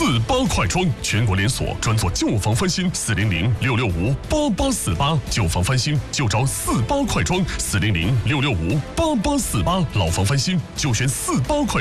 48快装，全国连锁，专做旧房翻新，400-665-8848，旧房翻新就找48快装，400-665-8848，老房翻新就选48快。